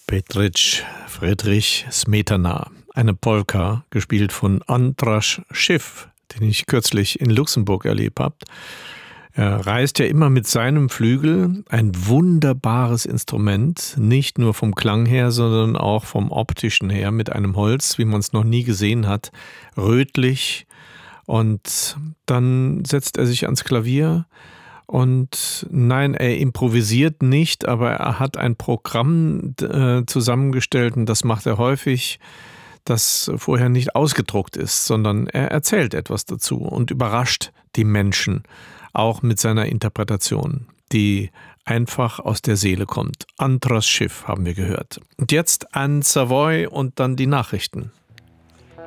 Bedřich Friedrich Smetana, eine Polka, gespielt von Andras Schiff, den ich kürzlich in Luxemburg erlebt habe. Er reist ja immer mit seinem Flügel, ein wunderbares Instrument, nicht nur vom Klang her, sondern auch vom optischen her, mit einem Holz, wie man es noch nie gesehen hat, rötlich. Und dann setzt er sich ans Klavier und nein, er improvisiert nicht, aber er hat ein Programm zusammengestellt und das macht er häufig, das vorher nicht ausgedruckt ist, sondern er erzählt etwas dazu und überrascht die Menschen, auch mit seiner Interpretation, die einfach aus der Seele kommt. Andras Schiff haben wir gehört. Und jetzt Anne Savoy und dann die Nachrichten.